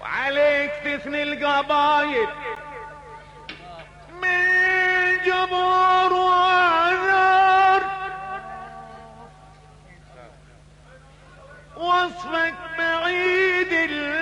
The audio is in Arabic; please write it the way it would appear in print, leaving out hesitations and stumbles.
وعليك تثني القبايل من جبور وعذر، وصفك بعيد